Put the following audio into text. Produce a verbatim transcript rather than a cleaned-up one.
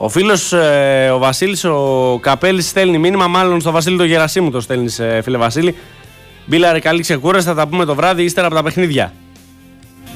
Ο φίλος ε, ο Βασίλης ο Καπέλης στέλνει μήνυμα, μάλλον στο Βασίλη το Γερασίμου το στέλνεις, ε, φίλε Βασίλη. Μπίλαρε, καλή ξεκούραση, θα τα πούμε το βράδυ ύστερα από τα παιχνίδια.